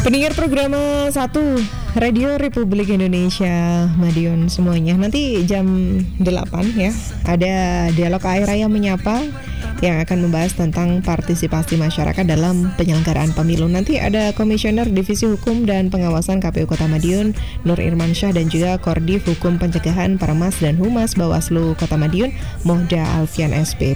Pendengar program 1 Radio Republik Indonesia Madiun semuanya. Nanti jam 8 ya, ada dialog air raya menyapa yang akan membahas tentang partisipasi masyarakat dalam penyelenggaraan pemilu. Nanti ada Komisioner Divisi Hukum dan Pengawasan KPU Kota Madiun Nur Irmansyah dan juga Koordif Hukum Pencegahan Parmas dan Humas Bawaslu Kota Madiun Mohda Alfian SP.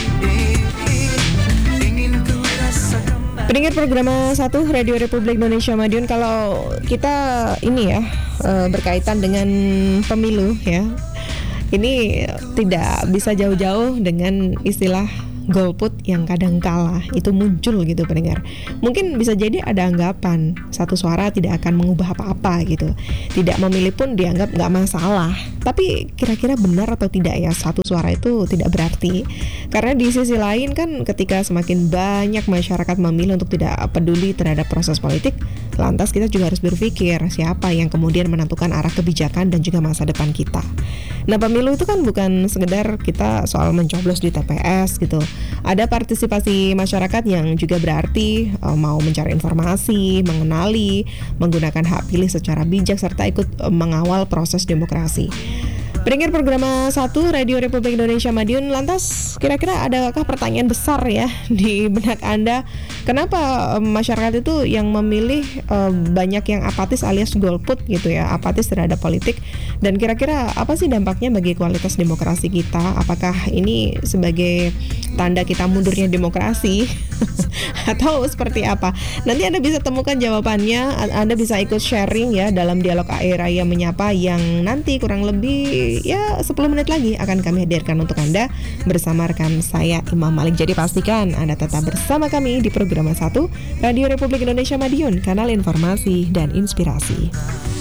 Pendengar program 1 Radio Republik Indonesia Madiun, kalau kita ini ya berkaitan dengan pemilu ya, ini tidak bisa jauh-jauh dengan istilah golput yang kadang kala itu muncul gitu pendengar. Mungkin bisa jadi ada anggapan satu suara tidak akan mengubah apa-apa gitu, tidak memilih pun dianggap nggak masalah. Tapi kira-kira benar atau tidak ya satu suara itu tidak berarti? Karena di sisi lain kan ketika semakin banyak masyarakat memilih untuk tidak peduli terhadap proses politik, lantas kita juga harus berpikir siapa yang kemudian menentukan arah kebijakan dan juga masa depan kita. Nah, pemilu itu kan bukan sekedar kita soal mencoblos di TPS gitu. Ada partisipasi masyarakat yang juga berarti mau mencari informasi, mengenali, menggunakan hak pilih secara bijak serta ikut mengawal proses demokrasi. Pendengar program 1 Radio Republik Indonesia Madiun, lantas kira-kira adakah pertanyaan besar ya di benak Anda? Kenapa masyarakat itu yang memilih banyak yang apatis alias golput gitu ya, apatis terhadap politik? Dan kira-kira apa sih dampaknya bagi kualitas demokrasi kita? Apakah ini sebagai tanda kita mundurnya demokrasi? Atau seperti apa? Nanti Anda bisa temukan jawabannya, Anda bisa ikut sharing ya dalam dialog air raya menyapa yang nanti kurang lebih ya 10 menit lagi akan kami hadirkan untuk Anda bersama rekan saya Imam Malik. Jadi pastikan Anda tetap bersama kami di program 1 Radio Republik Indonesia Madiun, kanal informasi dan inspirasi.